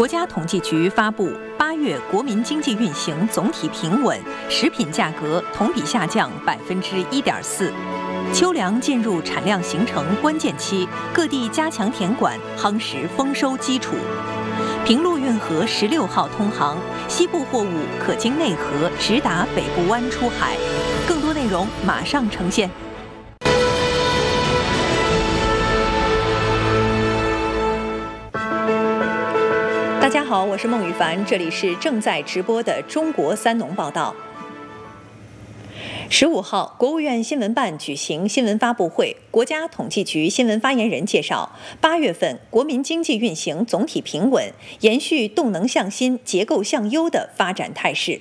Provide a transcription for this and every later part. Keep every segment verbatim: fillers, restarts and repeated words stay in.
国家统计局发布八月国民经济运行总体平稳，食品价格同比下降百分之一点四。秋粮进入产量形成关键期，各地加强田管，夯实丰收基础。平陆运河十六号通航，西部货物可经内河直达北部湾出海。更多内容马上呈现。大家好，我是孟雨凡，这里是正在直播的中国三农报道。十五号，国务院新闻办举行新闻发布会，国家统计局新闻发言人介绍，八月份国民经济运行总体平稳，延续动能向新、结构向优的发展态势。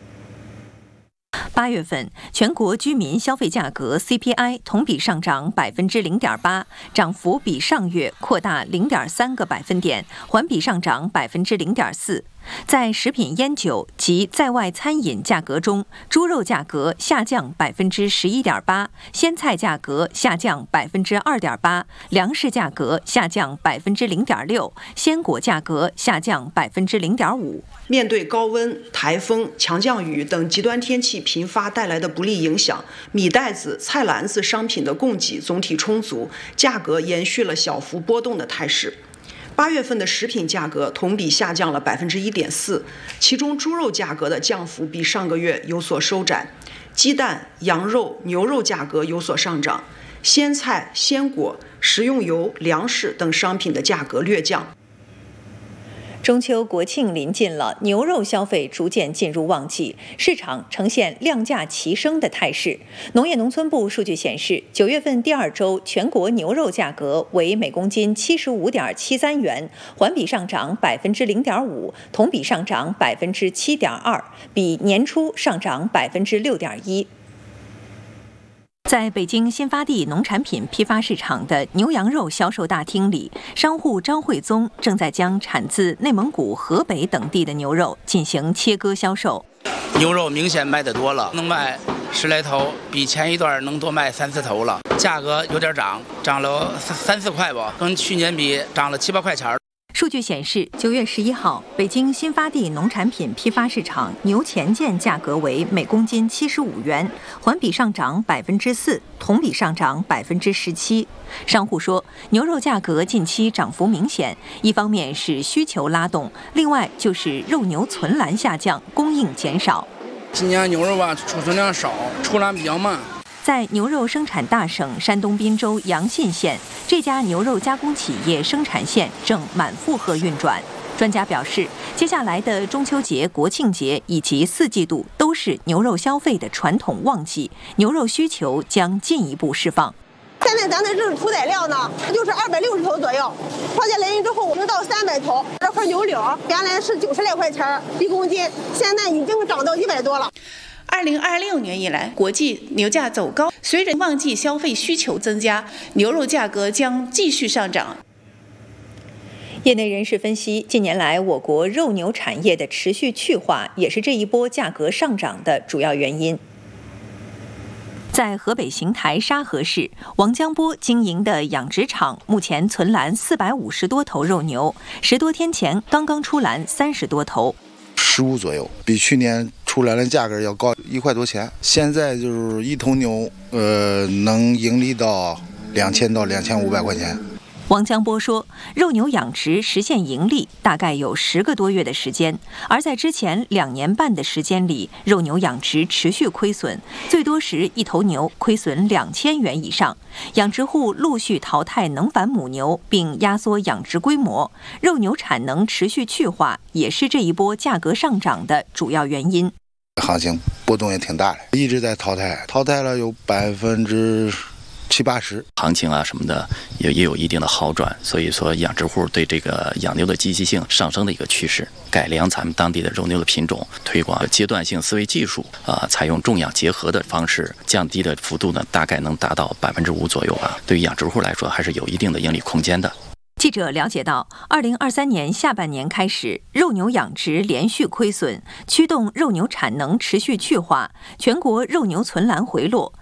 八月份，全国居民消费价格 C P I 同比上涨百分之零点八，涨幅比上月扩大零点三个百分点，环比上涨百分之零点四。在食品烟酒及在外餐饮价格中，猪肉价格下降百分之十一点八，鲜菜价格下降百分之二点八，粮食价格下降百分之零点六，鲜果价格下降百分之零点五。 面对高温、台风、强降雨等极端天气频发带来的不利影响，米袋子、菜篮子商品的供给总体充足，价格延续了小幅波动的态势。八月份的食品价格同比下降了百分之一点四，其中猪肉价格的降幅比上个月有所收窄，鸡蛋、羊肉、牛肉价格有所上涨，鲜菜、鲜果、食用油、粮食等商品的价格略降。 中秋国庆临近了，牛肉消费逐渐进入旺季，市场呈现量价齐升的态势。农业农村部数据显示，九月份第二周全国牛肉价格为每公斤七十五点七三元，环比上涨百分之零点五，同比上涨百分之七点二，比年初上涨百分之六点一。在北京新发地农产品批发市场的牛羊肉销售大厅里，商户张慧宗正在将产自内蒙古、河北等地的牛肉进行切割销售。 牛肉明显卖得多了，能卖十来头，比前一段能多卖三四头了。价格有点涨，涨了三四块吧，跟去年比涨了七八块钱。 数据显示，九月十一号，北京新发地农产品批发市场牛前件价格为每公斤七十五元，环比上涨百分之四，同比上涨百分之十七。商户说，牛肉价格近期涨幅明显，一方面是需求拉动，另外就是肉牛存栏下降，供应减少。 今年牛肉吧，储存量少，出栏比较慢。 在牛肉生产大省山东滨州阳信县，这家牛肉加工企业生产线正满负荷运转。专家表示，接下来的中秋节、国庆节以及四季度都是牛肉消费的传统旺季，牛肉需求将进一步释放。 现在咱的这屠宰量呢，就是二百六十头左右，况且来人之后，我们到三百头。这块牛柳原来是九十来块钱一公斤，现在已经涨到一百多了。 二零二六年以来，国际牛价走高，随着旺季消费需求增加，牛肉价格将继续上涨。 业内人士分析，近年来我国肉牛产业的持续去化，也是这一波价格上涨的主要原因。在河北邢台沙河市，王江波经营的养殖场目前存栏四百五十多头肉牛，十多天前刚刚出栏三十多头， 十五左右，比去年出栏的价格要高一块多钱。现在就是一头牛，呃，能盈利到两千到两千五百块钱。 王江波说，肉牛养殖实现盈利大概有十个多月的时间，而在之前两年半的时间里，肉牛养殖持续亏损，最多时一头牛亏损两千元以上。养殖户陆续淘汰能繁母牛，并压缩养殖规模，肉牛产能持续去化，也是这一波价格上涨的主要原因。 行情波动也挺大的，一直在淘汰，淘汰了有百分之七八十， 行情啊什么的也也有一定的好转，所以说养殖户对这个养牛的积极性上升的一个趋势，改良咱们当地的肉牛的品种，推广阶段性思维技术啊、呃，采用种养结合的方式，降低的幅度呢大概能达到百分之五左右吧。对于养殖户来说，还是有一定的盈利空间的。 记者了解到，二零二三年下半年开始，肉牛养殖连续亏损，驱动肉牛产能持续去化，全国肉牛存栏回落。